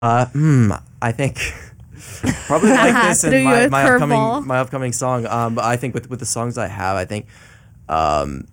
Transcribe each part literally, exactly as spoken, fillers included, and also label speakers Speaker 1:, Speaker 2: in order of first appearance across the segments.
Speaker 1: Uh, hmm, I think probably like this
Speaker 2: Threw
Speaker 1: in
Speaker 2: you
Speaker 1: my,
Speaker 2: a
Speaker 1: my
Speaker 2: curveball.
Speaker 1: upcoming my upcoming song. Um, but I think with with the songs I have, I think um,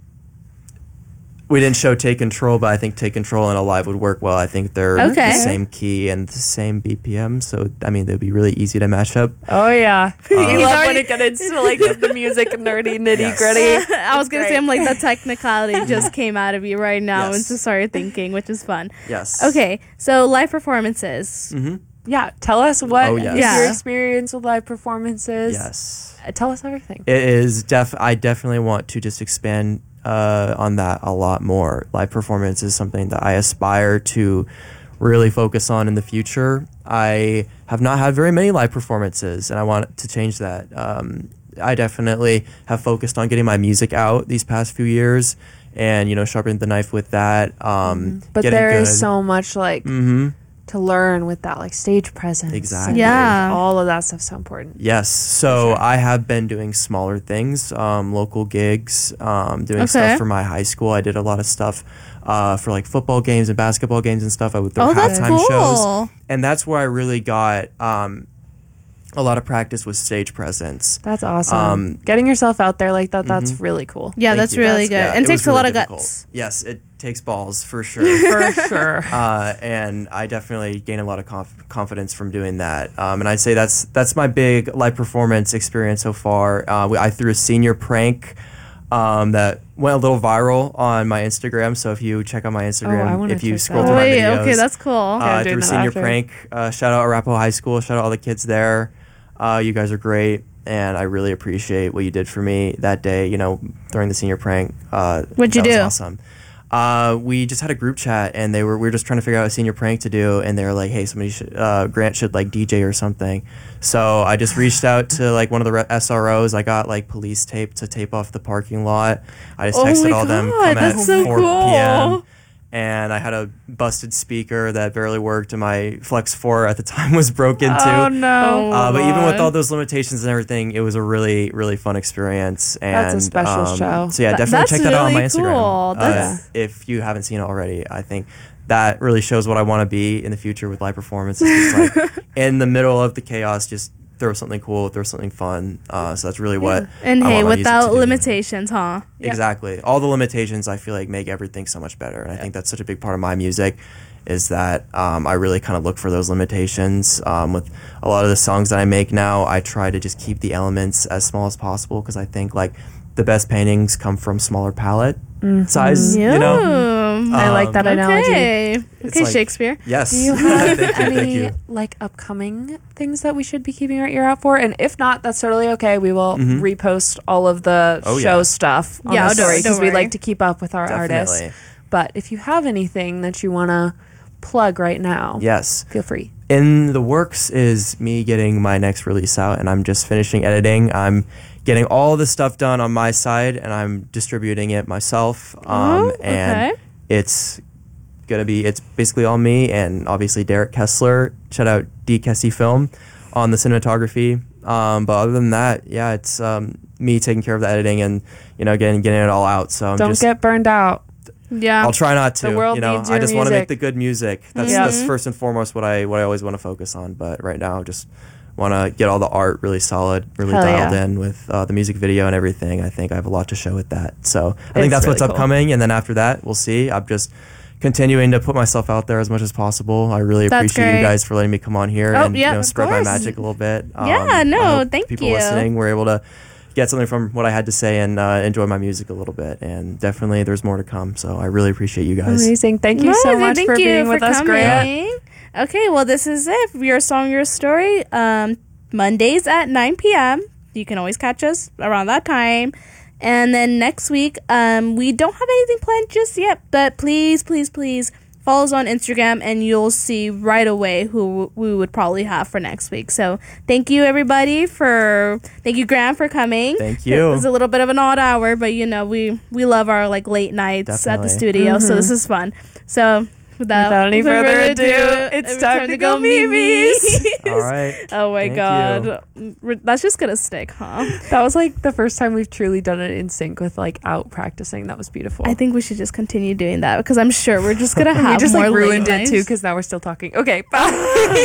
Speaker 1: we didn't show Take Control, but I think Take Control and Alive would work well. I think they're
Speaker 2: Okay.
Speaker 1: the same key and the same B P M, so I mean they'd be really easy to mash up.
Speaker 3: Oh yeah,
Speaker 1: Uh,
Speaker 3: you
Speaker 1: He's
Speaker 3: love
Speaker 2: already-
Speaker 3: when it gets into like the music nerdy nitty
Speaker 1: Yes.
Speaker 3: gritty.
Speaker 2: I was gonna
Speaker 3: Great.
Speaker 2: say, I'm like, the technicality just came out of you right now
Speaker 1: Yes.
Speaker 2: and just started thinking, which is fun.
Speaker 1: Yes.
Speaker 2: Okay, so live performances.
Speaker 1: Mm-hmm.
Speaker 3: Yeah, tell us what
Speaker 1: Oh,
Speaker 3: is
Speaker 1: yes.
Speaker 2: Yeah.
Speaker 3: your experience with live performances.
Speaker 1: Yes.
Speaker 3: Uh, Tell us everything.
Speaker 1: It is def. I definitely want to just expand uh, on that a lot more. Live performance is something that I aspire to really focus on in the future. I have not had very many live performances, and I want to change that. Um, I definitely have focused on getting my music out these past few years, and you know, sharpening the knife with that. Um,
Speaker 3: But
Speaker 1: getting
Speaker 3: there is
Speaker 1: good.
Speaker 3: so much like
Speaker 1: Mm-hmm.
Speaker 3: to learn with that, like stage presence.
Speaker 1: Exactly.
Speaker 3: and,
Speaker 2: Yeah.
Speaker 3: like, all of that stuff's so important.
Speaker 1: Yes. So I have been doing smaller things, um, local gigs, um, doing
Speaker 2: Okay.
Speaker 1: stuff for my high school. I did a lot of stuff uh, for like football games and basketball games and stuff. I would throw
Speaker 2: Oh, that's
Speaker 1: halftime
Speaker 2: cool.
Speaker 1: shows. And that's where I really got um, a lot of practice with stage presence.
Speaker 3: That's awesome.
Speaker 1: Um,
Speaker 3: Getting yourself out there like that, that's really cool.
Speaker 2: Yeah,
Speaker 1: Thank
Speaker 2: that's
Speaker 1: you.
Speaker 2: really
Speaker 1: That's-
Speaker 2: good.
Speaker 1: yeah,
Speaker 2: and
Speaker 1: it
Speaker 2: takes
Speaker 1: was
Speaker 2: a lot
Speaker 1: really
Speaker 2: of
Speaker 1: difficult.
Speaker 2: guts.
Speaker 1: Yes, it takes balls for sure.
Speaker 3: For sure.
Speaker 1: uh, and I definitely gained a lot of conf- confidence from doing that. Um, and I'd say that's that's my big live performance experience so far. Uh, we, I threw a senior prank um, that went a little viral on my Instagram. So if you check out my Instagram,
Speaker 3: wanna
Speaker 1: if you
Speaker 3: check
Speaker 1: scroll
Speaker 3: that
Speaker 1: through
Speaker 3: out.
Speaker 1: my
Speaker 2: Oh,
Speaker 1: videos,
Speaker 2: yeah, okay, that's cool.
Speaker 1: uh, I
Speaker 3: I'm
Speaker 1: threw
Speaker 3: doing
Speaker 1: a
Speaker 3: that
Speaker 1: senior
Speaker 3: after.
Speaker 1: prank. Uh, shout out Arapahoe High School. Shout out all the kids there. Uh, you guys are great. And I really appreciate what you did for me that day, you know, during the senior prank. Uh,
Speaker 2: What'd you
Speaker 1: that was
Speaker 2: do?
Speaker 1: awesome. Uh, we just had a group chat, and they were we were just trying to figure out a senior prank to do, and they were like, "Hey, somebody should uh, Grant should like D J or something." So I just reached out to like one of the re- S R Os. I got like police tape to tape off the parking lot. I just
Speaker 2: Oh
Speaker 1: texted
Speaker 2: my
Speaker 1: all them
Speaker 2: God,
Speaker 1: come at
Speaker 2: that's so
Speaker 1: four p.m.
Speaker 2: cool.
Speaker 1: And I had a busted speaker that barely worked, and my Flex four at the time was broken too.
Speaker 3: Oh no.
Speaker 1: Uh, but even with
Speaker 2: God.
Speaker 1: all those limitations and everything, it was a really, really fun experience. And,
Speaker 3: That's a special
Speaker 1: um,
Speaker 3: show.
Speaker 1: So yeah,
Speaker 2: Th-
Speaker 1: definitely
Speaker 2: that's
Speaker 1: check that out on my
Speaker 2: really
Speaker 1: Instagram.
Speaker 2: cool.
Speaker 1: Uh,
Speaker 2: That's-
Speaker 1: if you haven't seen it already, I think that really shows what I want to be in the future with live performances. Just like in the middle of the chaos, just throw something cool, throw something fun. Uh, so that's really what.
Speaker 2: And
Speaker 1: I
Speaker 2: hey,
Speaker 1: want my music
Speaker 2: without
Speaker 1: to do.
Speaker 2: limitations, huh?
Speaker 1: Exactly. All the limitations I feel like make everything so much better. And I think that's such a big part of my music is that um, I really kind of look for those limitations. Um, with a lot of the songs that I make now, I try to just keep the elements as small as possible because I think like the best paintings come from smaller palette size,
Speaker 2: Yeah.
Speaker 1: you know?
Speaker 3: I like that analogy.
Speaker 2: Okay. Okay,
Speaker 1: like-
Speaker 2: Shakespeare.
Speaker 1: Yes.
Speaker 3: Do you have
Speaker 1: thank you, thank
Speaker 3: any
Speaker 1: you.
Speaker 3: like upcoming things that we should be keeping our ear out for? And if not, that's totally okay. We will repost all of the
Speaker 1: Oh,
Speaker 3: show
Speaker 1: yeah.
Speaker 3: stuff on
Speaker 2: Yeah,
Speaker 3: the
Speaker 2: don't-
Speaker 3: story
Speaker 2: don't
Speaker 3: because we
Speaker 2: worry.
Speaker 3: like to keep up with our artists.
Speaker 1: Definitely.
Speaker 3: But if you have anything that you want to plug right now,
Speaker 1: Yes.
Speaker 3: feel free.
Speaker 1: In the works is me getting my next release out, and I'm just finishing editing. I'm getting all the stuff done on my side, and I'm distributing it myself. Um,
Speaker 2: Oh,
Speaker 1: and
Speaker 2: okay.
Speaker 1: it's gonna be it's basically all me, and obviously Derek Kessler. Shout out D Kessie Film on the cinematography. Um, but other than that, yeah, it's um, me taking care of the editing and you know getting getting it all out. So I'm
Speaker 3: Don't
Speaker 1: just
Speaker 3: get burned out.
Speaker 2: Yeah.
Speaker 1: I'll try not to.
Speaker 3: The world
Speaker 1: you know,
Speaker 3: needs
Speaker 1: I
Speaker 3: your
Speaker 1: just want to make
Speaker 3: music.
Speaker 1: the good music. That's
Speaker 3: Yeah.
Speaker 1: that's first and foremost what I what I always want to focus on. But right now, just want to get all the art really solid, really
Speaker 3: Hell
Speaker 1: dialed
Speaker 3: yeah.
Speaker 1: in with uh, the music video and everything. I think I have a lot to show with that. So I think
Speaker 3: It's
Speaker 1: that's what's
Speaker 3: really cool.
Speaker 1: upcoming. And then after that, we'll see. I'm just continuing to put myself out there as much as possible. I really
Speaker 2: That's
Speaker 1: appreciate
Speaker 2: great.
Speaker 1: you guys for letting me come on here
Speaker 2: Oh,
Speaker 1: and
Speaker 2: yeah,
Speaker 1: you know
Speaker 2: of
Speaker 1: spread my
Speaker 2: course.
Speaker 1: magic a little bit. Um,
Speaker 2: Yeah, no,
Speaker 1: I hope
Speaker 2: thank
Speaker 1: people
Speaker 2: you.
Speaker 1: listening were able to get something from what I had to say and uh, enjoy my music a little bit. And definitely there's more to come. So I really appreciate you guys.
Speaker 3: Amazing. Thank you
Speaker 2: No,
Speaker 3: so
Speaker 2: th-
Speaker 3: much
Speaker 2: thank
Speaker 3: for
Speaker 2: you
Speaker 3: being
Speaker 2: for
Speaker 3: with us,
Speaker 2: coming.
Speaker 3: Grant.
Speaker 2: Okay, well, this is it. Your Song, Your Story. Um, Mondays at nine p.m. You can always catch us around that time. And then next week, um, we don't have anything planned just yet, but please, please, please follow us on Instagram and you'll see right away who we would probably have for next week. So thank you, everybody, for thank you, Grant, for coming.
Speaker 1: Thank you.
Speaker 2: It was a little bit of an odd hour, but you know we we love our like late nights at the
Speaker 1: Definitely.
Speaker 2: studio, so this is fun. So without,
Speaker 3: Without any further ado, it's time to go memes.
Speaker 1: All right.
Speaker 2: Oh my
Speaker 1: Thank
Speaker 2: god, We're- that's just gonna stick, huh?
Speaker 3: That was like the first time we've truly done it in sync with like out practicing. That was beautiful.
Speaker 2: I think we should just continue doing that because I'm sure we're just gonna
Speaker 3: we
Speaker 2: have
Speaker 3: just
Speaker 2: more
Speaker 3: like
Speaker 2: late
Speaker 3: ruined it
Speaker 2: nights.
Speaker 3: too because now we're still talking. Okay, bye.